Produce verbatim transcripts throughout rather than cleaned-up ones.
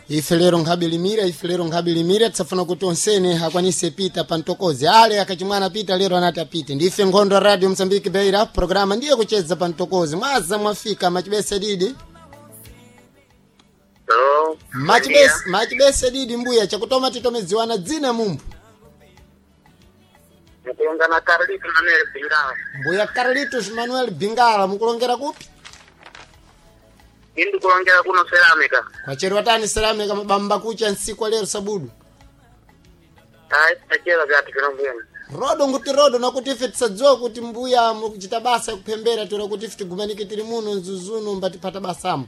ife lero nkhabilimira ife lero nkhabilimira tsafuna kuti onsene akwanise pita pantokozi ale akachimwana pita lero anati apite ndife Nkhondo Radio Mozambique Beira programa ndiye kucheza pantokozi mwaza mwafika machibese didi Hello. machibese machibese didi mbuya chakutoma titomeziwana dzina mumbu Mukulonga na Carlito Manuel Bingala. mbuya Carlitos Manuel Bingala mukulongera kupi Indi kulongera kuno Ceramica. kwachero watani Ceramica mabamba kucha nsiku lero sabudu Ai, takela gati kinongeni. rodo nguti rodo nakuti ife tisadzwa kuti mbuya mukuchita basa kupembera tira kuti ife tigumanike tiri muno nzuzunu mbati pata basamu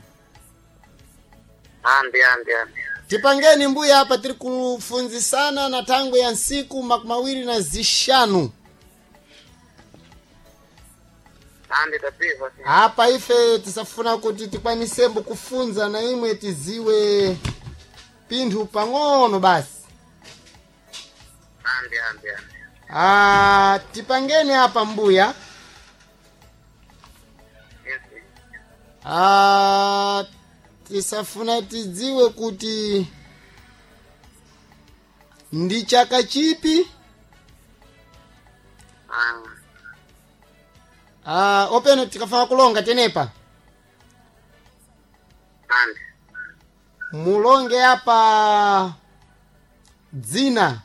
Andi andi andi. tipangeni mbuya hapa tiri kufunzisana na tango ya nsiku makumawiri na zishanu Andi tatifa. hapa ife tisafuna kuti tikwanisembo kufunza na imwe tiziwe pinthu pang'ono basi Andi andi andi. ah tipangeni hapa mbuya Yes. ah tisafuna tiziwe kuti ndi chaka chipi Ah. ah openo tikafuna kulonga tenepa Andi. mulonge hapa dzina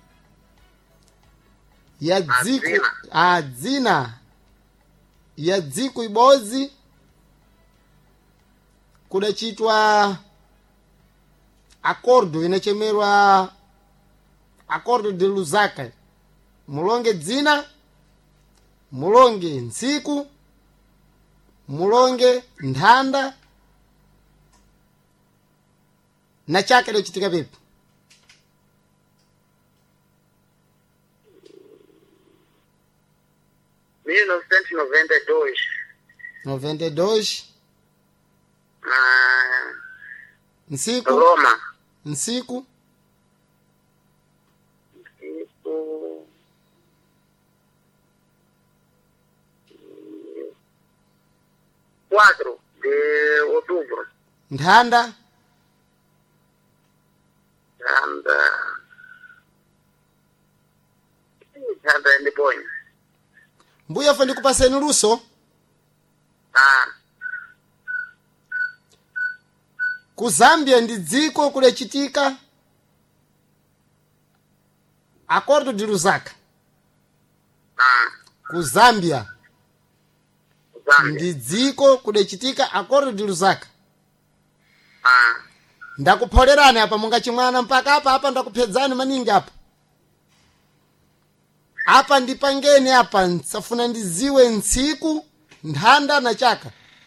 ya dziko dzina. ah dzina ya dziko ibozi kudachitwa acordo inachemerwa acordo de Lusaka mulonge dzina mulonge ntsiku mulonge nthanda na chaka lechitika pepe mil novecentos e noventa e dois. noventa e dois Na nsiku Roma. nsiku Tipo. quatro de outubro. nthanda Anda. Anda ndiponya. mbuya fa ndikupaseni luso Ah. ku Zambia ndi dziko kulechitika acordo de Lusaka Ah. ku Zambia Zambia. ndi dziko kulechitika acordo de Lusaka Ah. ndakupholerani apa mungachimwana mpaka hapa hapa ndakuphedzani maningi apa apa ndipangeni apa nsafuna ndiziwe ntsiku nthanda na chaka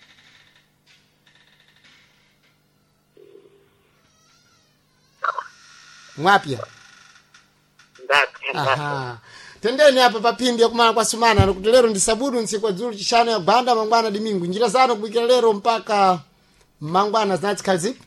mwapya Ndaka. aha tendeni apa papindi yakumana kwa sumana kuti lero ndi sabudu ntsiku adzulu chishano ya gwanda mangwana dimingu njira zano kubikira lero mpaka mangwana zinatsikhala zipi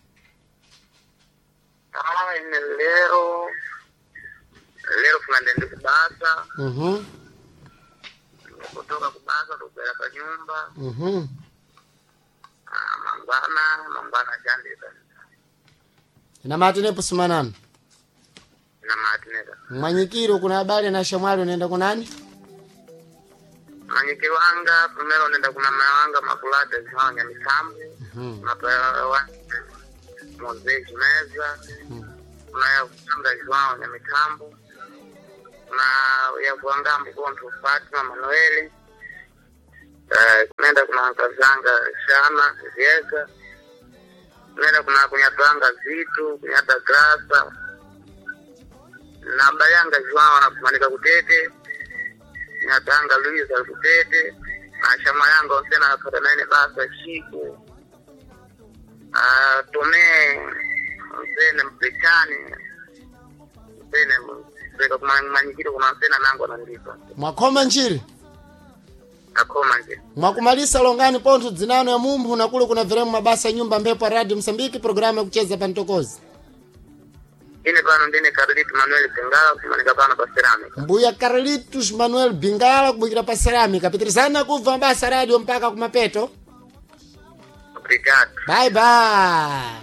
Ah, ine lero. Lero fulani ndi kubasa. mhm Kutoka kubasa tukera pa nyumba. mhm Ah, mangwana, mangwana chandika. ina matinepo sumanano Na matineza. mwanyikiro kuna habari na shamwali unaenda kunani Manyiki wanga, primero nenda kuna mawanga makulata zifanya misambi. mhm Mapaya wanga. Mozeki meza. Kuna ya kutanga zifanya na mitambo. Kuna ya kuanga mkonto Fatima Manueli. Eh, kunaenda kuna kazanga shana zieka. Kunaenda kuna kunyatanga vitu, kunyata grasa. Na bayanga Joao na kumanika kutete. Nyatanga Luisa kutete. Na shama yanga osena napata naine basa shiku. Ah, tome msene mpekani. Msene mpeka kumanyikiro kuna msena nangu anandipa. mwakhoma nchiri Akoma nje. mwakumalisa longani pontho dzinano ya mumbu na kule kuna veremu mabasa nyumba mpepo ya Radio Mozambique programu ya kucheza pantokozi Ine pano ndine Carlito Manuel Bingala kumanika pano pa Ceramica. mbuya Carlitos Manuel Bingala kubwikira pa Ceramica pitirizana kubva mabasa radio mpaka kumapeto Obrigado. bye bye